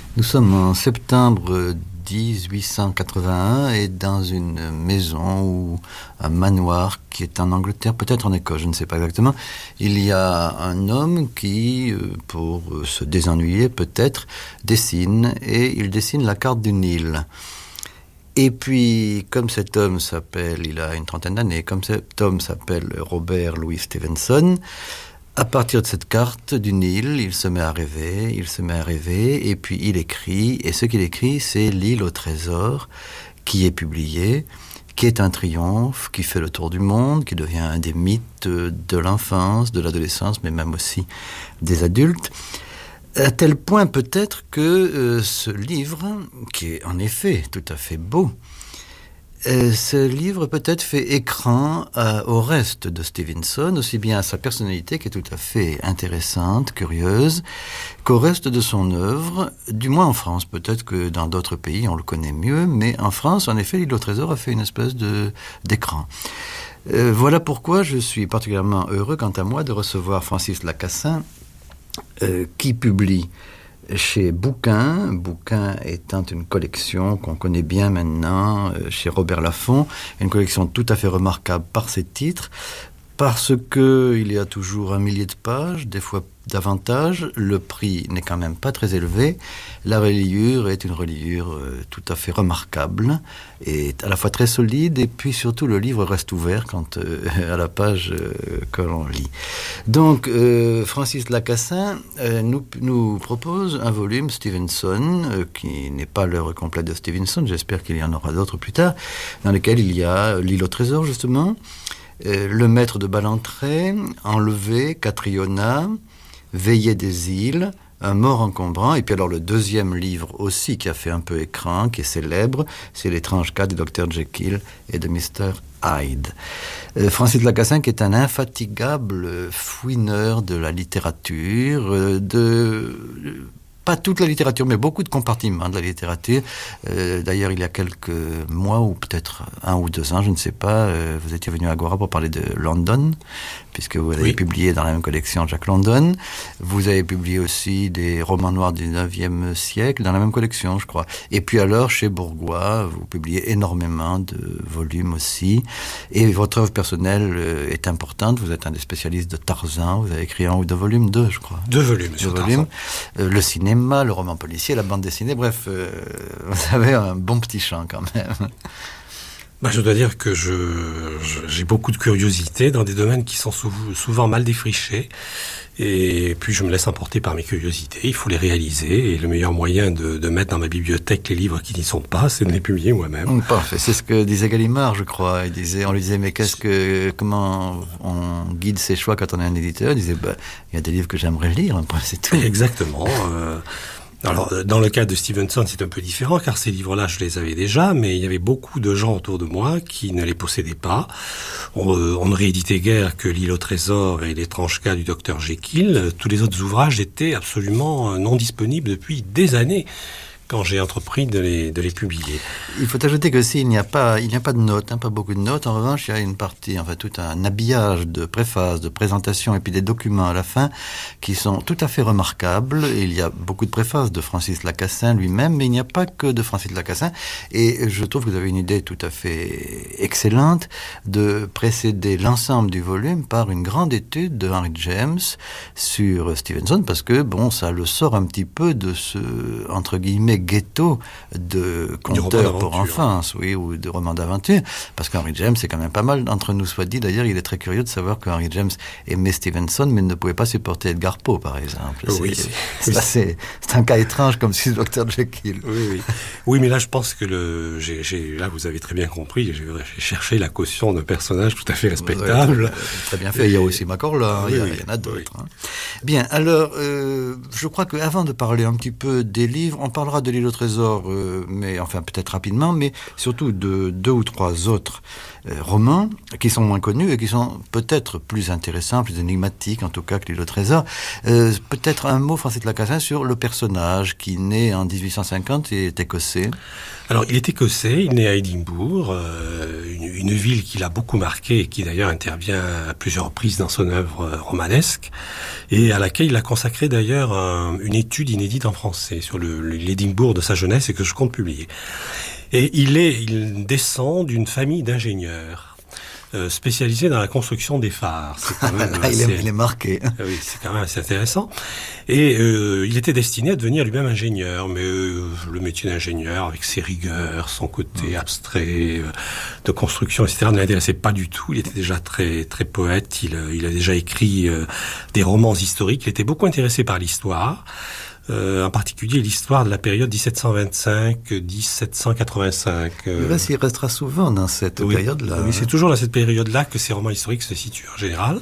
Nous sommes en septembre 1881 et dans une maison ou un manoir qui est en Angleterre, peut-être en Écosse, je ne sais pas exactement. Il y a un homme qui, pour se désennuyer peut-être, dessine et il dessine la carte du Nil. Et puis, comme cet homme s'appelle, il a une trentaine d'années, comme cet homme s'appelle Robert Louis Stevenson, à partir de cette carte du Nil, il se met à rêver, et puis il écrit, et ce qu'il écrit, c'est L'île au trésor, qui est publié, qui est un triomphe, qui fait le tour du monde, qui devient un des mythes de l'enfance, de l'adolescence, mais même aussi des adultes. À tel point peut-être que ce livre, qui est en effet tout à fait beau, ce livre peut-être fait écran au reste de Stevenson, aussi bien à sa personnalité qui est tout à fait intéressante, curieuse, qu'au reste de son œuvre, du moins en France. Peut-être que dans d'autres pays on le connaît mieux, mais en France, en effet, L'île au trésor a fait une espèce d'écran. Voilà pourquoi je suis particulièrement heureux, quant à moi, de recevoir Francis Lacassin, qui publie chez Bouquin, Bouquin étant une collection qu'on connaît bien maintenant chez Robert Laffont, une collection tout à fait remarquable par ses titres, parce qu'il y a toujours 1 millier de pages, des fois davantage, le prix n'est quand même pas très élevé, la reliure est une reliure tout à fait remarquable, et à la fois très solide, et puis surtout le livre reste ouvert quand à la page que l'on lit. Donc Francis Lacassin nous propose un volume Stevenson, qui n'est pas l'œuvre complète de Stevenson, j'espère qu'il y en aura d'autres plus tard, dans lequel il y a L'île au trésor justement, Le maître de Ballantrae, Enlevé, Catriona, Veillée des îles, Un mort encombrant, et puis alors le deuxième livre aussi qui a fait un peu écran, qui est célèbre, c'est L'étrange cas du Dr Jekyll et de Mr Hyde. Francis Lacassin qui est un infatigable fouineur de la littérature, pas toute la littérature, mais beaucoup de compartiments de la littérature. D'ailleurs, il y a quelques mois, ou peut-être 1 ou 2 ans, je ne sais pas, vous étiez venu à Agora pour parler de London, puisque vous avez publié dans la même collection Jack London. Vous avez publié aussi des romans noirs du 9e siècle, dans la même collection, je crois. Et puis alors, chez Bourgois, vous publiez énormément de volumes aussi. Et votre œuvre personnelle est importante. Vous êtes un des spécialistes de Tarzan. Vous avez écrit 1 ou 2 volumes, 2, je crois. 2 volumes sur Tarzan. Le cinéma, le roman policier, la bande dessinée, bref, vous avez un bon petit champ quand même. Je dois dire que j'ai beaucoup de curiosité dans des domaines qui sont souvent mal défrichés. Et puis je me laisse emporter par mes curiosités. Il faut les réaliser. Et le meilleur moyen de mettre dans ma bibliothèque les livres qui n'y sont pas, c'est de les publier moi-même. Parfait. C'est ce que disait Gallimard, je crois. On lui disait, mais comment on guide ses choix quand on est un éditeur? Il disait, il y a des livres que j'aimerais lire, c'est tout. Exactement. Alors, dans le cas de Stevenson, c'est un peu différent, car ces livres-là, je les avais déjà, mais il y avait beaucoup de gens autour de moi qui ne les possédaient pas. On ne rééditait guère que L'île au trésor et L'étrange cas du Dr Jekyll. Tous les autres ouvrages étaient absolument non disponibles depuis des années, quand j'ai entrepris de les publier. Il faut ajouter que s'il n'y a pas de notes, pas beaucoup de notes. En revanche, il y a une partie, tout un habillage de préfaces, de présentations et puis des documents à la fin qui sont tout à fait remarquables. Il y a beaucoup de préfaces de Francis Lacassin lui-même, mais il n'y a pas que de Francis Lacassin. Et je trouve que vous avez une idée tout à fait excellente de précéder l'ensemble du volume par une grande étude de Henry James sur Stevenson, parce que, ça le sort un petit peu de ce, entre guillemets, ghetto de conteurs pour enfance, ou de romans d'aventure, parce qu'Henry James, c'est quand même pas mal, entre nous soit dit. D'ailleurs, il est très curieux de savoir que Henry James aimait Stevenson, mais ne pouvait pas supporter Edgar Poe, par exemple. C'est un cas étrange, comme si le Dr Jekyll. Oui, mais là, je pense que là, vous avez très bien compris, j'ai cherché la caution d'un personnage tout à fait respectable. Très bien fait. Il y a aussi Macorla, il y en a d'autres. Bien, alors, je crois qu'avant de parler un petit peu des livres, on parlera de L'île au trésor, mais peut-être rapidement, mais surtout de 2 ou 3 autres romans qui sont moins connus et qui sont peut-être plus intéressants, plus énigmatiques en tout cas que l'île au trésor. Peut-être un mot, Francis Lacassin, sur le personnage qui naît en 1850 et est écossais. Alors, il est écossais, il naît à Édimbourg, une ville qui l'a beaucoup marqué et qui d'ailleurs intervient à plusieurs reprises dans son œuvre romanesque et à laquelle il a consacré d'ailleurs une étude inédite en français sur l'Édimbourg de sa jeunesse et que je compte publier. Et il descend d'une famille d'ingénieurs. Spécialisé dans la construction des phares. C'est quand même il est marqué. Oui, c'est quand même assez intéressant. Et il était destiné à devenir lui-même ingénieur, mais le métier d'ingénieur, avec ses rigueurs, son côté abstrait de construction, etc., ne l'intéressait pas du tout. Il était déjà très très poète. Il a déjà écrit des romans historiques. Il était beaucoup intéressé par l'histoire. En particulier l'histoire de la période 1725-1785. Il restera souvent dans cette période-là. Oui, c'est toujours dans cette période-là que ces romans historiques se situent en général.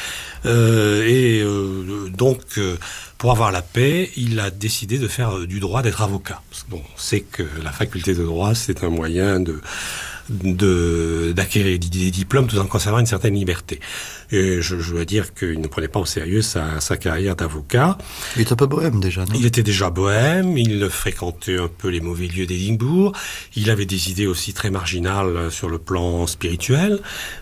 Donc, pour avoir la paix, il a décidé de faire du droit, d'être avocat. Parce que, bon, on sait que la faculté de droit, c'est un moyen d'acquérir des diplômes tout en conservant une certaine liberté. Et je dois dire qu'il ne prenait pas au sérieux sa carrière d'avocat. Il était un peu bohème déjà, non ? Il était déjà bohème, il fréquentait un peu les mauvais lieux d'Édimbourg, il avait des idées aussi très marginales sur le plan spirituel.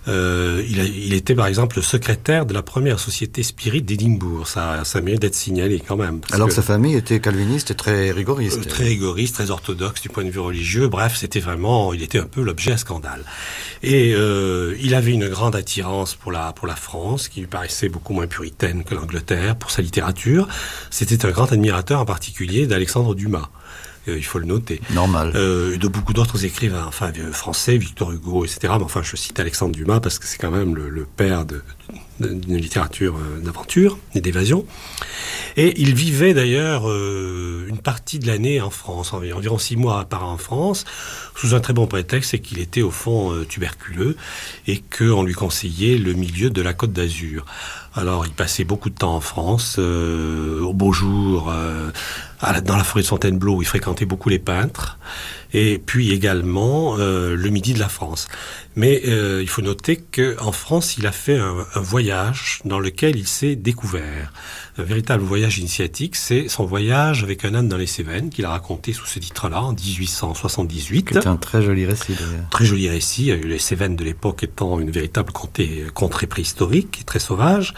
Il était par exemple le secrétaire de la première société spirite d'Édimbourg, ça mérite d'être signalé quand même. Alors que sa famille était calviniste et très rigoriste. Très rigoriste, très orthodoxe du point de vue religieux, bref, il était un peu l'objet à scandale. Et il avait une grande attirance pour la France, qui lui paraissait beaucoup moins puritaine que l'Angleterre, pour sa littérature. C'était un grand admirateur en particulier d'Alexandre Dumas. Il faut le noter. Normal. De beaucoup d'autres écrivains, enfin français, Victor Hugo, etc. Mais enfin, je cite Alexandre Dumas parce que c'est quand même le père d'une littérature d'aventure et d'évasion. Et il vivait d'ailleurs une partie de l'année en France, environ 6 mois par an en France, sous un très bon prétexte, c'est qu'il était au fond tuberculeux et qu'on lui conseillait le milieu de la Côte d'Azur. Alors, il passait beaucoup de temps en France, au beau jour, dans la forêt de Fontainebleau, où il fréquentait beaucoup les peintres, et puis également le midi de la France. Mais il faut noter qu'en France, il a fait un voyage dans lequel il s'est découvert. Un véritable voyage initiatique, c'est son voyage avec un âne dans les Cévennes, qu'il a raconté sous ce titre-là, en 1878. C'est un très joli récit, d'ailleurs. Très joli récit, les Cévennes de l'époque étant une véritable contrée préhistorique, très sauvage.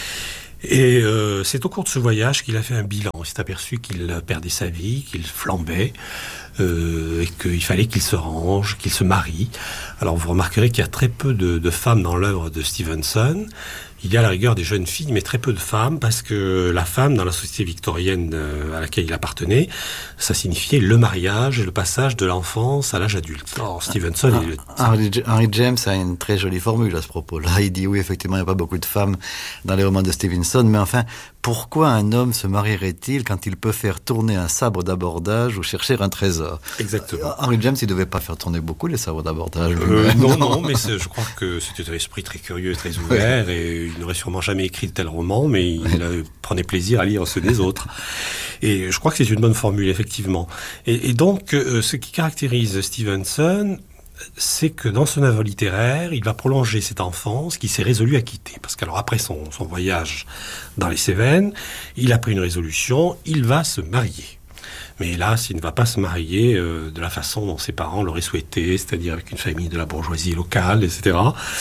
Et c'est au cours de ce voyage qu'il a fait un bilan. Il s'est aperçu qu'il perdait sa vie, qu'il flambait, et qu'il fallait qu'il se range, qu'il se marie. Alors vous remarquerez qu'il y a très peu de femmes dans l'œuvre de Stevenson. Il y a à la rigueur des jeunes filles, mais très peu de femmes, parce que la femme, dans la société victorienne à laquelle il appartenait, ça signifiait le mariage et le passage de l'enfance à l'âge adulte. Or, Stevenson... Henry James a une très jolie formule à ce propos-là. Il dit, oui, effectivement, il n'y a pas beaucoup de femmes dans les romans de Stevenson, mais enfin, pourquoi un homme se marierait-il quand il peut faire tourner un sabre d'abordage ou chercher un trésor ? Exactement. Henry James, il ne devait pas faire tourner beaucoup les sabres d'abordage. Non, mais je crois que c'était un esprit très curieux et très ouvert, et il n'aurait sûrement jamais écrit de tel roman, mais il prenait plaisir à lire ceux des autres. Et je crois que c'est une bonne formule, effectivement. Et donc, ce qui caractérise Stevenson, c'est que dans son œuvre littéraire, il va prolonger cette enfance qu'il s'est résolu à quitter. Parce qu'alors, après son voyage dans les Cévennes, il a pris une résolution, il va se marier. Mais hélas, il ne va pas se marier de la façon dont ses parents l'auraient souhaité, c'est-à-dire avec une famille de la bourgeoisie locale, etc.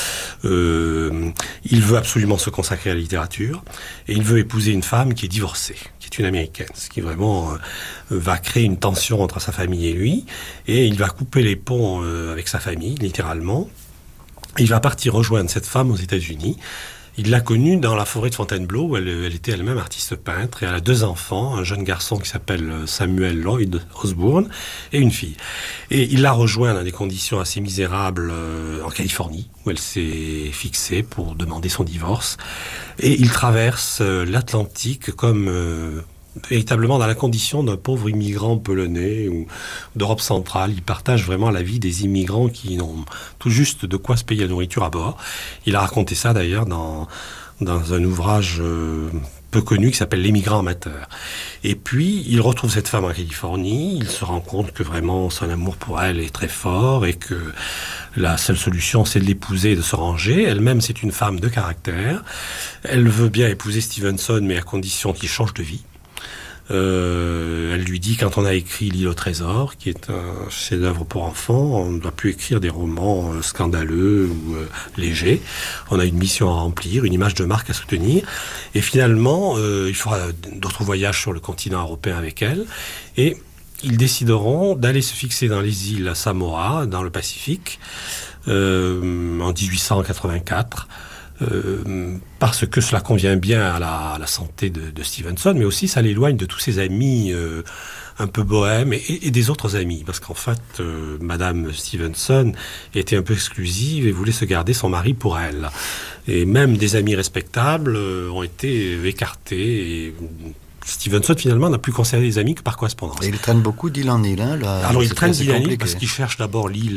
Il veut absolument se consacrer à la littérature, et il veut épouser une femme qui est divorcée, qui est une américaine, ce qui vraiment va créer une tension entre sa famille et lui, et il va couper les ponts avec sa famille, littéralement. Il va partir rejoindre cette femme aux États-Unis. Il l'a connue dans la forêt de Fontainebleau, où elle était elle-même artiste peintre, et elle a 2 enfants, un jeune garçon qui s'appelle Samuel Lloyd Osbourne, et une fille. Et il l'a rejoint dans des conditions assez misérables en Californie, où elle s'est fixée pour demander son divorce. Et il traverse l'Atlantique comme... véritablement dans la condition d'un pauvre immigrant polonais ou d'Europe centrale. Il partage vraiment la vie des immigrants qui n'ont tout juste de quoi se payer la nourriture à bord. Il a raconté ça d'ailleurs dans un ouvrage peu connu qui s'appelle L'émigrant amateur. Et puis, il retrouve cette femme en Californie, il se rend compte que vraiment son amour pour elle est très fort et que la seule solution, c'est de l'épouser et de se ranger. Elle-même, c'est une femme de caractère. Elle veut bien épouser Stevenson, mais à condition qu'il change de vie. Elle lui dit, quand on a écrit L'île au trésor, qui est un chef-d'œuvre pour enfants, on ne doit plus écrire des romans scandaleux ou légers. On a une mission à remplir, une image de marque à soutenir. Et finalement, il fera d'autres voyages sur le continent européen avec elle. Et ils décideront d'aller se fixer dans les îles Samoa, dans le Pacifique, en 1884. Parce que cela convient bien à la santé de Stevenson, mais aussi ça l'éloigne de tous ses amis un peu bohèmes et des autres amis. Parce qu'en fait, Madame Stevenson était un peu exclusive et voulait se garder son mari pour elle. Et même des amis respectables ont été écartés et Stevenson, finalement, n'a plus conservé des amis que par correspondance. Et il traîne beaucoup d'île en île, hein, là. Alors, il traîne d'île en île parce qu'il cherche d'abord l'île,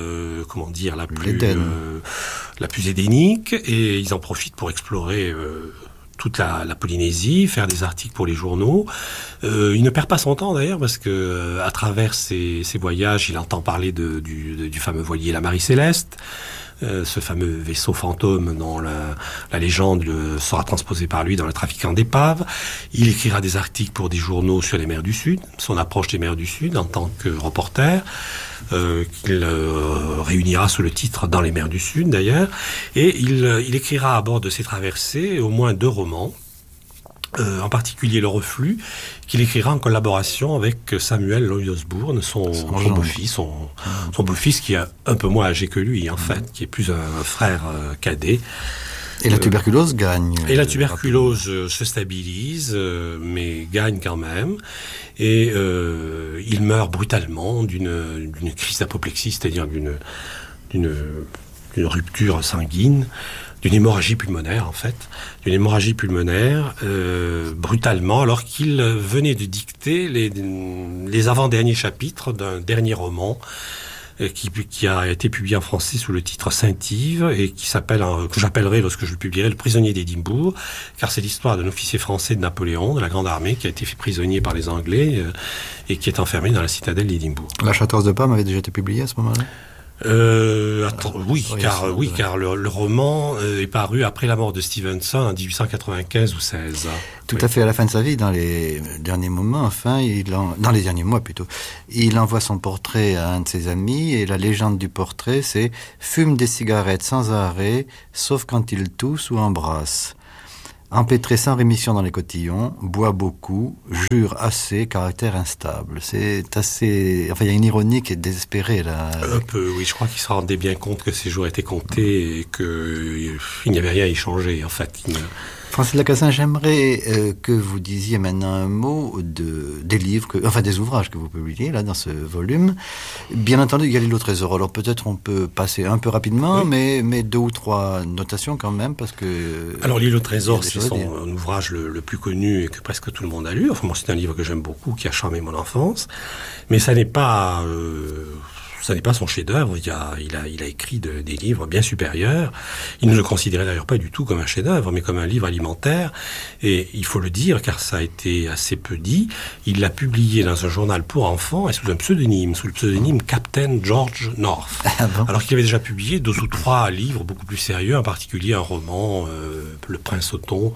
la plus édénique, et ils en profitent pour explorer toute la Polynésie, faire des articles pour les journaux. Il ne perd pas son temps, d'ailleurs, parce que à travers ses voyages, il entend parler du fameux voilier la Marie-Céleste, ce fameux vaisseau fantôme dont la légende sera transposée par lui dans Le trafiquant d'épaves. Il écrira des articles pour des journaux sur les mers du Sud, son approche des mers du Sud en tant que reporter, qu'il réunira sous le titre Dans les mers du Sud d'ailleurs. Et il écrira à bord de ses traversées au moins 2 romans, en particulier Le Reflux, qu'il écrira en collaboration avec Samuel Lloyd Osbourne, son beau-fils, son beau-fils qui est un peu moins âgé que lui, en fait, qui est plus un frère cadet. Et la tuberculose gagne. Et la tuberculose se stabilise, mais gagne quand même. Et il meurt brutalement d'une crise d'apoplexie, c'est-à-dire d'une rupture sanguine, d'une hémorragie pulmonaire, en fait. D'une hémorragie pulmonaire, brutalement, alors qu'il venait de dicter les avant-derniers chapitres d'un dernier roman qui a été publié en français sous le titre Saint-Yves et qui s'appelle, que j'appellerai lorsque je le publierai, Le prisonnier d'Édimbourg, car c'est l'histoire d'un officier français de Napoléon, de la Grande Armée, qui a été fait prisonnier par les Anglais et qui est enfermé dans la citadelle d'Édimbourg. La Châteaurouse de Parme avait déjà été publiée à ce moment-là ? Car le roman est paru après la mort de Stevenson en 1895 ou 16. Tout à fait, à la fin de sa vie, dans les derniers moments, dans les derniers mois plutôt, il envoie son portrait à un de ses amis et la légende du portrait, c'est « Fume des cigarettes sans arrêt, sauf quand il tousse ou embrasse. Empêtré sans rémission dans les cotillons, boit beaucoup, jure assez, caractère instable. » C'est assez... Enfin, il y a une ironie qui est désespérée, là. Un peu, oui. Je crois qu'il se rendait bien compte que ses jours étaient comptés et qu'il n'y avait rien à y changer, en fait. Francis Lacassin, j'aimerais que vous disiez maintenant un mot des livres, des ouvrages que vous publiez là dans ce volume. Bien entendu, il y a L'île au trésor. Alors peut-être on peut passer un peu rapidement, oui. mais 2 ou 3 notations quand même, parce que... Alors L'île au trésor, c'est son ouvrage le plus connu et que presque tout le monde a lu. Enfin, moi, c'est un livre que j'aime beaucoup, qui a charmé mon enfance. Mais ça n'est pas... Ça n'est pas son chef-d'œuvre. Il a écrit des livres bien supérieurs. Il ne le considérait d'ailleurs pas du tout comme un chef-d'œuvre, mais comme un livre alimentaire. Et il faut le dire, car ça a été assez peu dit. Il l'a publié dans un journal pour enfants et sous le pseudonyme Captain George North. Ah bon. Alors qu'il avait déjà publié 2 ou 3 livres beaucoup plus sérieux, en particulier un roman, Le Prince Othon,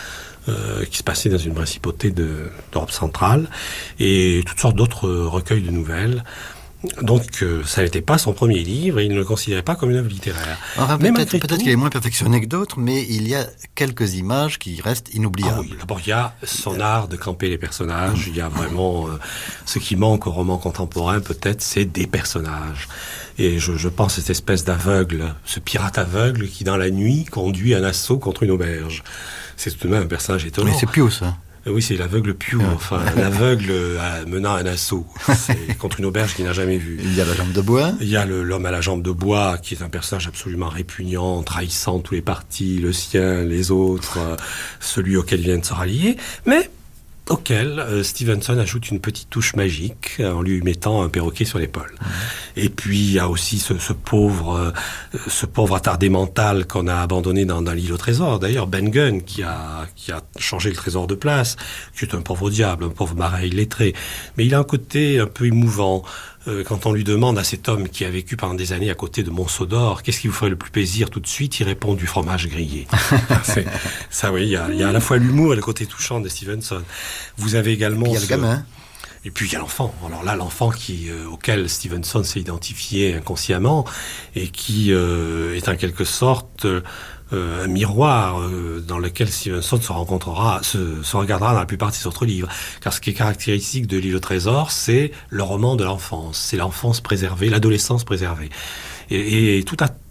qui se passait dans une principauté d'Europe centrale, et toutes sortes d'autres recueils de nouvelles. Donc, ça n'était pas son premier livre et il ne le considérait pas comme une œuvre littéraire. Enfin, peut-être qu'il est moins perfectionné que d'autres, mais il y a quelques images qui restent inoubliables. Ah oui, d'abord, il y a son art de camper les personnages. Il y a vraiment... ce qui manque au roman contemporain, peut-être, c'est des personnages. Et je pense à cette espèce d'aveugle, ce pirate aveugle qui, dans la nuit, conduit un assaut contre une auberge. C'est tout de même un personnage étonnant. Mais c'est Piou, ça. Oui, c'est l'aveugle Piou, l'aveugle menant un assaut contre une auberge qu'il n'a jamais vue. Il y a la jambe de bois. Il y a l'homme à la jambe de bois, qui est un personnage absolument répugnant, trahissant tous les partis, le sien, les autres, celui auquel il vient de se rallier, mais auquel Stevenson ajoute une petite touche magique en lui mettant un perroquet sur l'épaule. Et puis il y a aussi ce pauvre attardé mental qu'on a abandonné dans l'île au trésor. D'ailleurs, Ben Gunn qui a changé le trésor de place, qui est un pauvre diable, un pauvre marin illettré. Mais il a un côté un peu émouvant. Quand on lui demande à cet homme qui a vécu pendant des années à côté de Monceau d'Or, qu'est-ce qui vous ferait le plus plaisir tout de suite, il répond du fromage grillé. Oui, il y a à la fois l'humour et le côté touchant de Stevenson. Vous avez également... Il y a le gamin. Et puis il y a l'enfant. Alors là, l'enfant auquel Stevenson s'est identifié inconsciemment et qui est en quelque sorte un miroir dans lequel Stevenson se regardera dans la plupart de ses autres livres. Car ce qui est caractéristique de l'île au trésor, c'est le roman de l'enfance. C'est l'enfance préservée, l'adolescence préservée. Et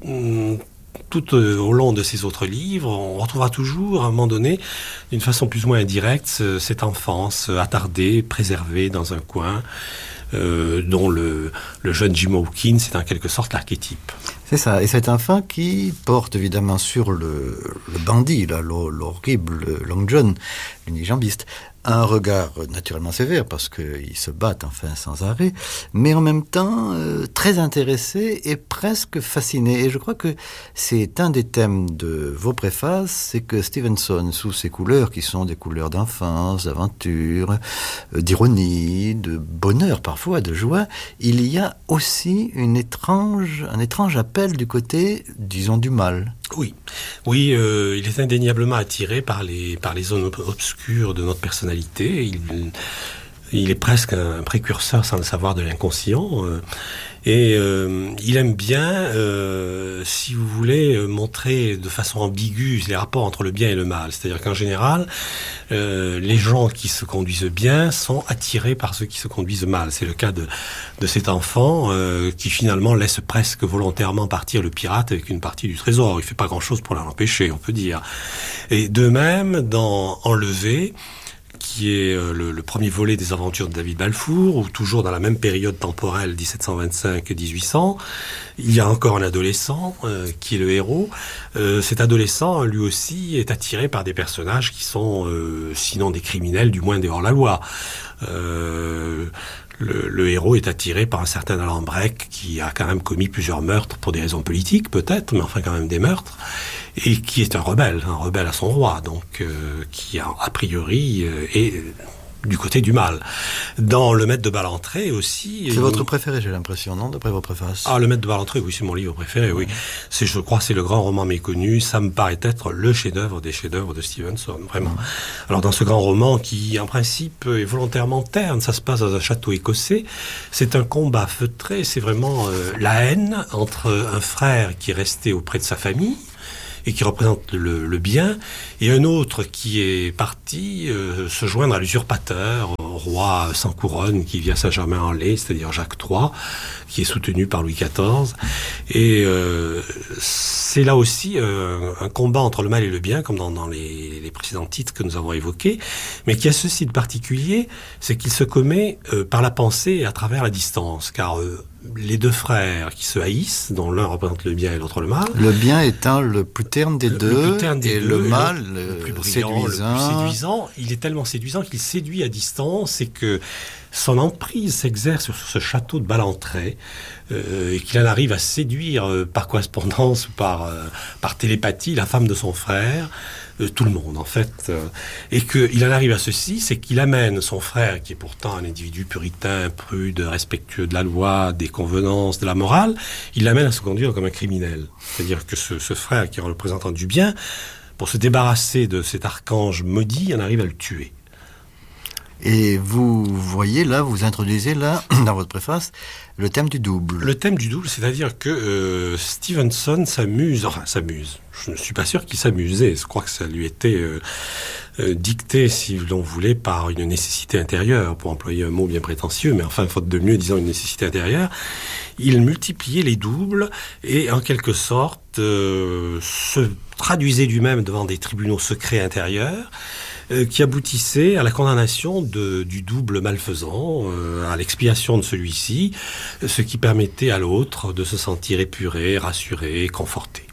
tout au long de ses autres livres, on retrouvera toujours, à un moment donné, d'une façon plus ou moins indirecte, cette enfance attardée, préservée dans un coin, dont le jeune Jim Hawkins est en quelque sorte l'archétype. C'est ça, et c'est un enfant qui porte évidemment sur le bandit, là, l'horrible Long John, l'unijambiste, un regard naturellement sévère parce qu'ils se battent enfin sans arrêt, mais en même temps très intéressé et presque fasciné. Et je crois que c'est un des thèmes de vos préfaces, c'est que Stevenson, sous ses couleurs qui sont des couleurs d'enfance, d'aventure, d'ironie, de bonheur parfois, de joie, il y a aussi un étrange appel du côté, disons, du mal. Oui, il est indéniablement attiré par les zones obscures de notre personnalité. Il est presque un précurseur, sans le savoir, de l'inconscient. Et il aime bien, si vous voulez, montrer de façon ambiguë les rapports entre le bien et le mal. C'est-à-dire qu'en général, les gens qui se conduisent bien sont attirés par ceux qui se conduisent mal. C'est le cas de cet enfant qui finalement laisse presque volontairement partir le pirate avec une partie du trésor. Il fait pas grand-chose pour l'en empêcher, on peut dire. Et de même, dans Enlevé, qui est le premier volet des aventures de David Balfour, ou toujours dans la même période temporelle, 1725-1800, il y a encore un adolescent qui est le héros. Cet adolescent, lui aussi, est attiré par des personnages qui sont, sinon des criminels, du moins des hors-la-loi. Le héros est attiré par un certain Alan Breck qui a quand même commis plusieurs meurtres pour des raisons politiques peut-être, mais enfin quand même des meurtres, et qui est un rebelle à son roi, donc qui a priori est du côté du mal. Dans Le Maître de Ballantrae aussi... C'est votre préféré, j'ai l'impression, non, d'après vos préfaces? Ah, Le Maître de Ballantrae, oui, c'est mon livre préféré, oui. Je crois que c'est le grand roman méconnu. Ça me paraît être le chef-d'œuvre des chefs-d'œuvre de Stevenson, vraiment. Alors, dans ce grand roman qui, en principe, est volontairement terne, ça se passe dans un château écossais, c'est un combat feutré, c'est vraiment la haine entre un frère qui est resté auprès de sa famille, et qui représente le bien, et un autre qui est parti se joindre à l'usurpateur, au roi sans couronne qui vit à Saint-Germain-en-Laye, c'est-à-dire Jacques III, qui est soutenu par Louis XIV. Et c'est là aussi un combat entre le mal et le bien, comme dans les précédents titres que nous avons évoqués, mais qui a ceci de particulier, c'est qu'il se commet par la pensée et à travers la distance, car les deux frères qui se haïssent, dont l'un représente le bien et l'autre le mal. Le bien étant le plus terne des deux, et le mal le plus brillant, le plus séduisant. Il est tellement séduisant qu'il séduit à distance et que son emprise s'exerce sur ce château de Ballantrae et qu'il en arrive à séduire par correspondance ou par télépathie la femme de son frère, tout le monde en fait, et qu'il en arrive à ceci, c'est qu'il amène son frère, qui est pourtant un individu puritain, prude, respectueux de la loi, des convenances, de la morale, il l'amène à se conduire comme un criminel. C'est-à-dire que ce frère qui est représentant du bien, pour se débarrasser de cet archange maudit, en arrive à le tuer. Et vous voyez là, vous introduisez là, dans votre préface, le thème du double. Le thème du double, c'est-à-dire que Stevenson s'amuse. Je ne suis pas sûr qu'il s'amusait. Je crois que ça lui était dicté, si l'on voulait, par une nécessité intérieure, pour employer un mot bien prétentieux, mais enfin, faute de mieux, disons une nécessité intérieure. Il multipliait les doubles et, en quelque sorte, se traduisait lui-même devant des tribunaux secrets intérieurs, qui aboutissait à la condamnation du double malfaisant, à l'expiation de celui-ci, ce qui permettait à l'autre de se sentir épuré, rassuré, conforté.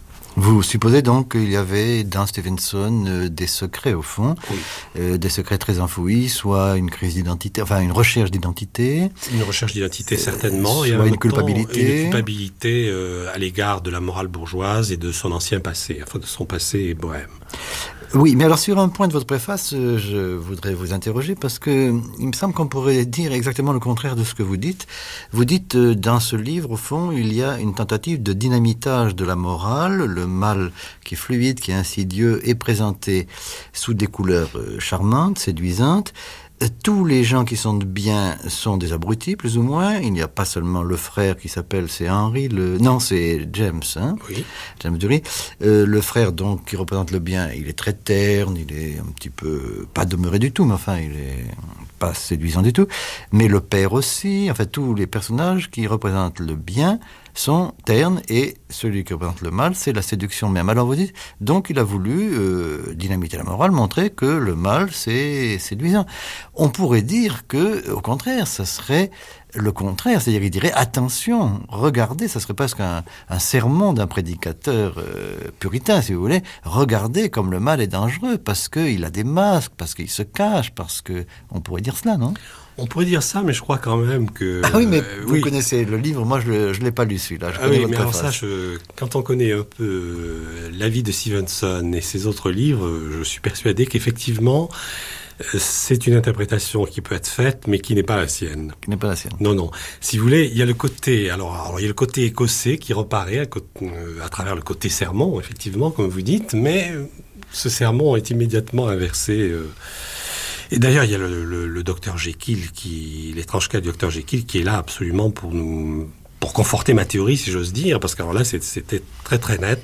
Vous supposez donc qu'il y avait dans Stevenson des secrets au fond, des secrets très enfouis, soit une crise d'identité, enfin une recherche d'identité. Une recherche d'identité certainement, soit et en une même culpabilité. Temps, une culpabilité à l'égard de la morale bourgeoise et de son ancien passé, enfin de son passé bohème. Oui, mais alors sur un point de votre préface, je voudrais vous interroger parce que il me semble qu'on pourrait dire exactement le contraire de ce que vous dites. Vous dites dans ce livre, au fond, il y a une tentative de dynamitage de la morale. Le mal qui est fluide, qui est insidieux, est présenté sous des couleurs charmantes, séduisantes. Tous les gens qui sont de bien sont des abrutis, plus ou moins. Il n'y a pas seulement le frère qui s'appelle, c'est Henry, non, c'est James, hein. Oui. James Dury. Le frère, donc, qui représente le bien, il est très terne, il est un petit peu, pas demeuré du tout, mais enfin, il est pas séduisant du tout. Mais le père aussi, en fait, tous les personnages qui représentent le bien sont ternes, et celui qui représente le mal, c'est la séduction même. Alors vous dites, donc il a voulu dynamiter la morale, montrer que le mal, c'est séduisant. On pourrait dire que, au contraire, ça serait le contraire, c'est-à-dire il dirait, attention, regardez, ça serait presque un sermon d'un prédicateur puritain, si vous voulez, regardez comme le mal est dangereux, parce qu'il a des masques, parce qu'il se cache, parce que... On pourrait dire cela, non ? On pourrait dire ça, mais je crois quand même que... Ah oui, mais vous connaissez le livre, moi je ne l'ai pas lu celui-là. Oui, mais alors ça, quand on connaît un peu la vie de Stevenson et ses autres livres, je suis persuadé qu'effectivement, c'est une interprétation qui peut être faite, mais qui n'est pas la sienne. Qui n'est pas la sienne. Non, non. Si vous voulez, il y a le côté, il y a le côté écossais qui reparaît à travers le côté sermon, effectivement, comme vous dites, mais ce sermon est immédiatement inversé. Et d'ailleurs, il y a le docteur Jekyll, l'étrange cas du docteur Jekyll, qui est là absolument pour conforter ma théorie, si j'ose dire, parce que alors là, c'était très très net.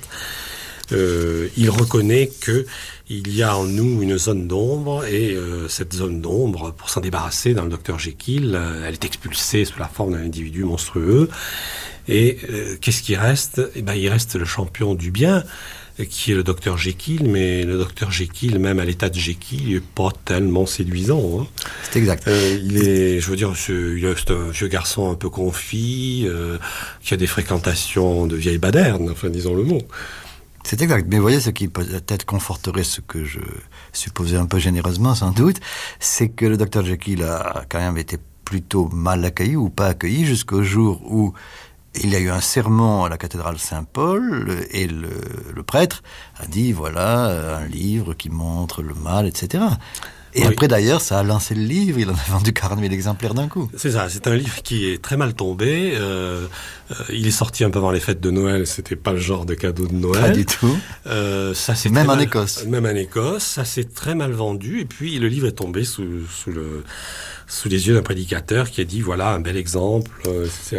Il reconnaît que il y a en nous une zone d'ombre, et cette zone d'ombre, pour s'en débarrasser dans le docteur Jekyll, elle est expulsée sous la forme d'un individu monstrueux. Et qu'est-ce qui reste ? Eh ben, il reste le champion du bien, qui est le docteur Jekyll, mais le docteur Jekyll, même à l'état de Jekyll, il n'est pas tellement séduisant. Hein. C'est exact. C'est un vieux garçon un peu confit, qui a des fréquentations de vieille baderne, enfin disons le mot. C'est exact. Mais vous voyez, ce qui peut-être conforterait ce que je supposais un peu généreusement, sans doute, c'est que le docteur Jekyll a quand même été plutôt mal accueilli ou pas accueilli jusqu'au jour où il y a eu un sermon à la cathédrale Saint-Paul, et le prêtre a dit, voilà, un livre qui montre le mal, etc. Et oui. Après, d'ailleurs, ça a lancé le livre, il en a vendu 40 000 exemplaires d'un coup. C'est ça, c'est un livre qui est très mal tombé. Il est sorti un peu avant les fêtes de Noël, c'était pas le genre de cadeau de Noël. Pas du tout. Même en Écosse. Même en Écosse, ça s'est très mal vendu, et puis le livre est tombé sous les yeux d'un prédicateur qui a dit, voilà, un bel exemple, etc.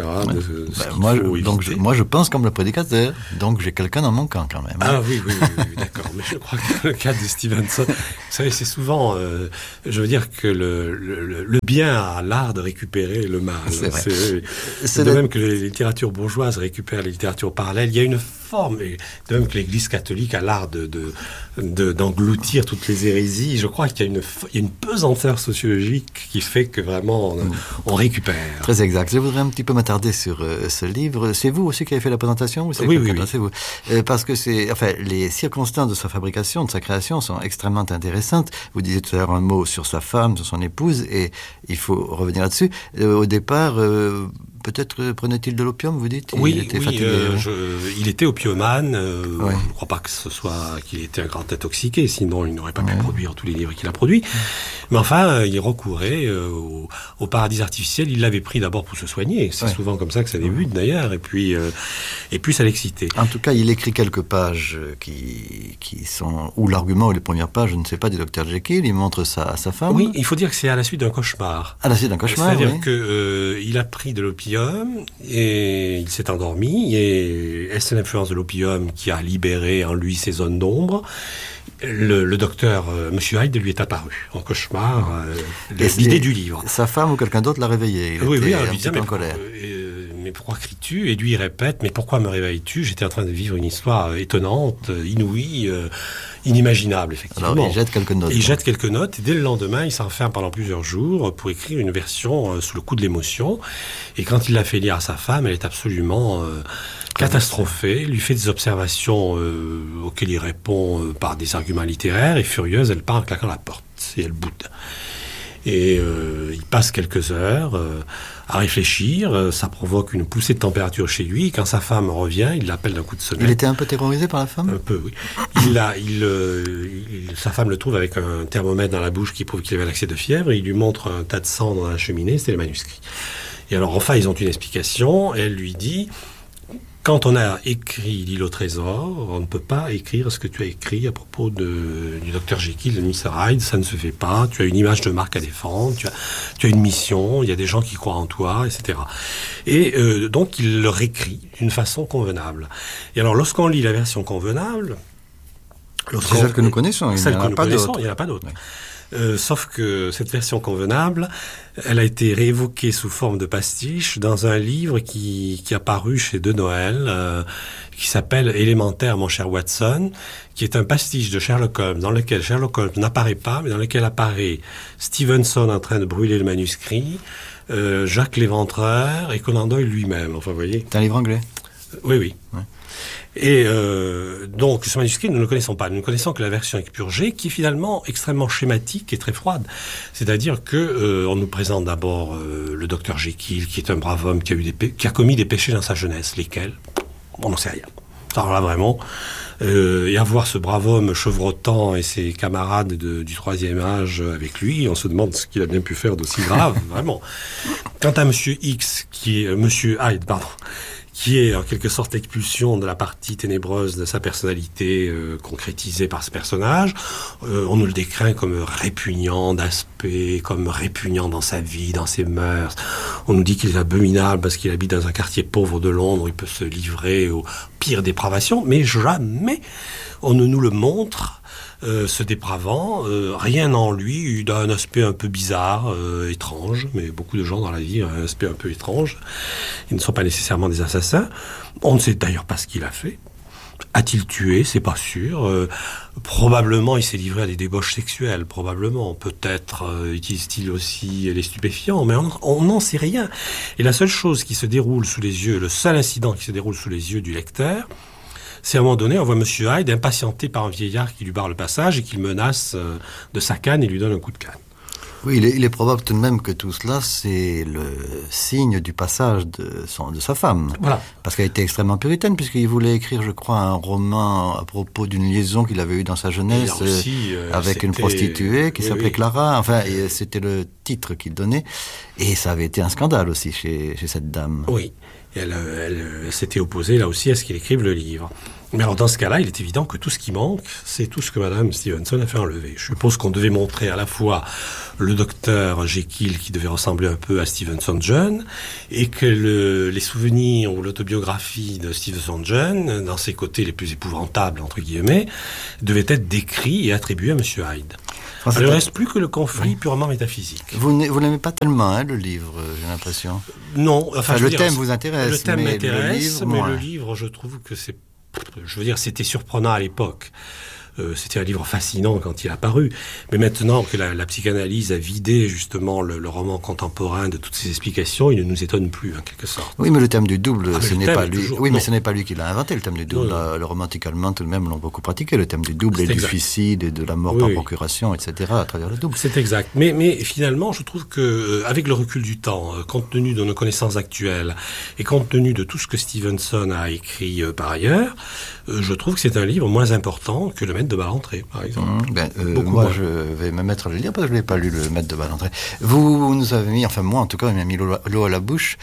Moi, je pense comme le prédicateur, donc j'ai quelqu'un en manquant quand même. Ah oui, d'accord. Mais je crois que le cas de Stevenson, vous savez, c'est souvent, je veux dire que le bien a l'art de récupérer le mal. C'est vrai. C'est de même que les littératures bourgeoises récupèrent les littératures parallèles. Il y a une forme, et de même que l'Église catholique a l'art d'engloutir toutes les hérésies. Je crois qu'il y a une pesanteur sociologique qui fait que vraiment on récupère. Très exact. Je voudrais un petit peu m'attarder sur ce livre. C'est vous aussi qui avez fait la présentation ou c'est Oui. C'est vous. Parce que les circonstances de sa fabrication, de sa création sont extrêmement intéressantes. Vous disiez tout à l'heure un mot sur sa femme, sur son épouse, et il faut revenir là-dessus. Au départ, peut-être prenait-il de l'opium, vous dites ? Il était fatigué. Il était opiumane. Je ne crois pas qu'il était un grand intoxiqué, sinon il n'aurait pas pu produire tous les livres qu'il a produits. Mais enfin, il recourait au paradis artificiel. Il l'avait pris d'abord pour se soigner. C'est souvent comme ça que ça débute d'ailleurs. Et puis ça l'excitait. En tout cas, il écrit quelques pages qui sont ou l'argument ou les premières pages, je ne sais pas, du docteur Jekyll. Il montre ça à sa femme. Oui, il faut dire que c'est à la suite d'un cauchemar. À la suite d'un cauchemar, c'est-à-dire que il a pris de l'opium et il s'est endormi. Et est-ce l'influence de l'opium qui a libéré en lui ces zones d'ombre ? Le docteur, Monsieur Hyde, lui est apparu en cauchemar, l'idée du livre. Sa femme ou quelqu'un d'autre l'a réveillé. Il était un petit peu en colère. Mais pourquoi cries-tu ?» Et lui, il répète « Mais pourquoi me réveilles-tu ? J'étais en train de vivre une histoire étonnante, inouïe, inimaginable, effectivement. » Alors, il jette quelques notes. Il jette quelques notes, et dès le lendemain, il s'enferme pendant plusieurs jours pour écrire une version sous le coup de l'émotion. Et quand il l'a fait lire à sa femme, elle est absolument catastrophée, lui fait des observations auxquelles il répond par des arguments littéraires, et furieuse, elle part en claquant la porte, et elle boude. Et il passe quelques heures à réfléchir, ça provoque une poussée de température chez lui. Quand sa femme revient, il l'appelle d'un coup de sonnette. Il était un peu terrorisé par la femme ? Un peu, oui. Sa femme le trouve avec un thermomètre dans la bouche qui prouve qu'il avait l'accès de fièvre, et il lui montre un tas de sang dans la cheminée, c'est le manuscrit. Et alors enfin, ils ont une explication, et elle lui dit... Quand on a écrit l'île au trésor, on ne peut pas écrire ce que tu as écrit à propos du docteur Jekyll, de Mr. Hyde, ça ne se fait pas, tu as une image de marque à défendre, tu as une mission, il y a des gens qui croient en toi, etc. Et donc il le réécrit d'une façon convenable. Et alors lorsqu'on lit la version convenable... C'est celle que nous connaissons, il n'y en a pas d'autre. Sauf que cette version convenable, elle a été réévoquée sous forme de pastiche dans un livre qui a paru chez De Noël, qui s'appelle Élémentaire, mon cher Watson, qui est un pastiche de Sherlock Holmes, dans lequel Sherlock Holmes n'apparaît pas, mais dans lequel apparaît Stevenson en train de brûler le manuscrit, Jacques l'Éventreur et Conan Doyle lui-même. Enfin, vous voyez. C'est un livre anglais ? Oui. Ouais. Et donc, ce manuscrit, nous ne le connaissons pas. Nous ne connaissons que la version expurgée, qui est finalement extrêmement schématique et très froide. C'est-à-dire que on nous présente d'abord le docteur Jekyll, qui est un brave homme qui a commis des péchés dans sa jeunesse. Lesquels ? On n'en sait rien. Alors là, vraiment... et à voir ce brave homme chevrotant et ses camarades du troisième âge avec lui, on se demande ce qu'il a bien pu faire d'aussi grave, vraiment. Quant à Monsieur Hyde, qui est en quelque sorte l'expulsion de la partie ténébreuse de sa personnalité concrétisée par ce personnage. On nous le décrit comme répugnant d'aspect, comme répugnant dans sa vie, dans ses mœurs. On nous dit qu'il est abominable parce qu'il habite dans un quartier pauvre de Londres où il peut se livrer aux pires dépravations, mais jamais on ne nous le montre. Ce dépravant, rien en lui, il a un aspect un peu bizarre, étrange, mais beaucoup de gens dans la vie ont un aspect un peu étrange. Ils ne sont pas nécessairement des assassins. On ne sait d'ailleurs pas ce qu'il a fait. A-t-il tué ? C'est pas sûr. Probablement, il s'est livré à des débauches sexuelles. Probablement. Peut-être utilise-t-il aussi les stupéfiants, mais on n'en sait rien. Et la seule chose qui se déroule sous les yeux, le seul incident qui se déroule sous les yeux du lecteur, c'est à un moment donné, on voit Monsieur Hyde impatienté par un vieillard qui lui barre le passage et qui le menace de sa canne et lui donne un coup de canne. Oui, il est probable tout de même que tout cela, c'est le signe du passage de sa femme. Voilà. Parce qu'elle était extrêmement puritaine, puisqu'il voulait écrire, je crois, un roman à propos d'une liaison qu'il avait eue dans sa jeunesse avec une prostituée qui s'appelait Clara. Enfin, c'était le titre qu'il donnait. Et ça avait été un scandale aussi chez cette dame. Oui. Elle s'était opposée là aussi à ce qu'il écrive le livre. Mais alors dans ce cas-là, il est évident que tout ce qui manque, c'est tout ce que Madame Stevenson a fait enlever. Je suppose qu'on devait montrer à la fois le docteur Jekyll qui devait ressembler un peu à Stevenson jeune, et que les souvenirs ou l'autobiographie de Stevenson jeune, dans ses côtés les plus épouvantables entre guillemets, devaient être décrits et attribués à Monsieur Hyde. Il ne reste plus que le conflit purement métaphysique. Vous n'aimez pas tellement le livre, j'ai l'impression. Non, le thème vous intéresse. Le thème m'intéresse, mais le livre, je trouve que c'est... Je veux dire, c'était surprenant à l'époque. C'était un livre fascinant quand il a paru. Mais maintenant que la psychanalyse a vidé justement le roman contemporain de toutes ses explications, il ne nous étonne plus, en quelque sorte. Oui, mais le thème du double, ce n'est pas lui. Toujours... Oui, mais ce n'est pas lui qui l'a inventé, le thème du double. Le romantique allemand, tout de même, l'ont beaucoup pratiqué, le thème du double et du suicide et de la mort par procuration, etc., à travers le double. C'est exact. Mais finalement, je trouve que, avec le recul du temps, compte tenu de nos connaissances actuelles et compte tenu de tout ce que Stevenson a écrit par ailleurs, je trouve que c'est un livre moins important que le Maître de Ballantrae, par exemple. Moi, je vais me mettre à le lire parce que je n'ai pas lu le Maître de Ballantrae. Vous nous avez mis, enfin moi en tout cas, il m'a mis l'eau à la bouche.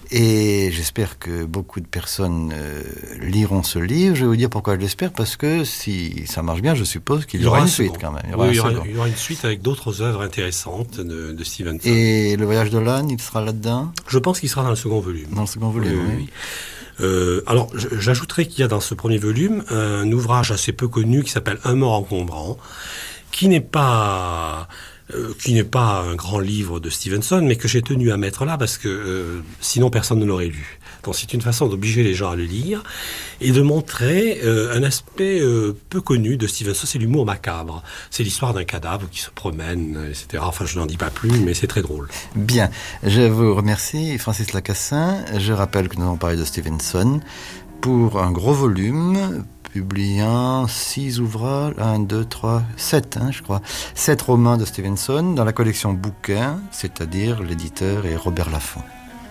Et j'espère que beaucoup de personnes liront ce livre. Je vais vous dire pourquoi je l'espère, parce que si ça marche bien, je suppose qu'il y aura une suite quand même. Il y aura une suite avec d'autres œuvres intéressantes de Stevenson. Et Le Voyage de l'âne, il sera là-dedans ? Je pense qu'il sera dans le second volume. Dans le second volume, oui. Alors, j'ajouterais qu'il y a dans ce premier volume un ouvrage assez peu connu qui s'appelle Un mort encombrant, qui n'est pas qui n'est pas un grand livre de Stevenson, mais que j'ai tenu à mettre là parce que sinon personne ne l'aurait lu. Donc c'est une façon d'obliger les gens à le lire et de montrer un aspect peu connu de Stevenson, c'est l'humour macabre. C'est l'histoire d'un cadavre qui se promène, etc. Enfin, je n'en dis pas plus, mais c'est très drôle. Bien, je vous remercie, Francis Lacassin. Je rappelle que nous avons parlé de Stevenson pour un gros volume, publiant 6 ouvrages, 1, 2, 3, 7, je crois. 7 romans de Stevenson dans la collection Bouquins, c'est-à-dire l'éditeur est Robert Laffont.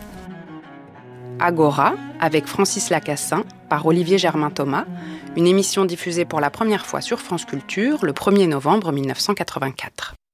Agora, avec Francis Lacassin, par Olivier Germain-Thomas, une émission diffusée pour la première fois sur France Culture le 1er novembre 1984.